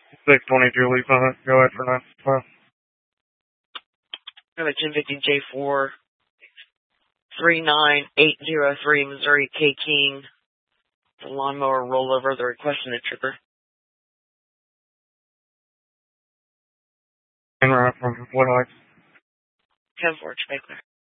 622 leave on it. Go ahead for 9. I have a 1050 J4 39803 Missouri K King. The lawnmower rollover. They're requesting a trigger. And right from what I 10-4, Baker.